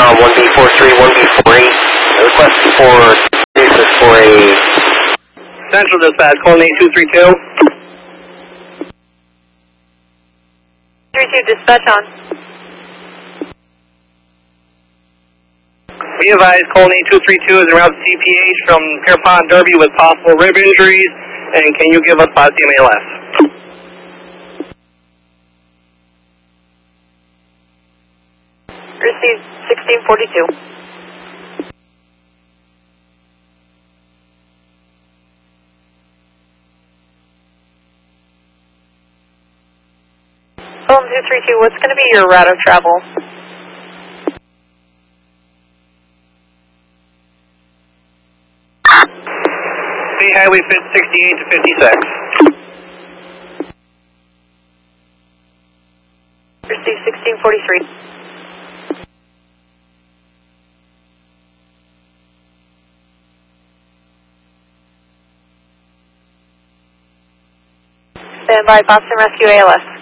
1B43, 1B48. Request for basis for a Central Dispatch, calling 8232. 32 dispatch on. Be advised, calling 8232 is around CPH from Pierpont Derby with possible rib injuries, and can you give us 5 CMALS? Received 1642. Phone 232, what's going to be your route of travel? State Highway 68 to 56. Received 1643. Stand by, Boston Rescue ALS.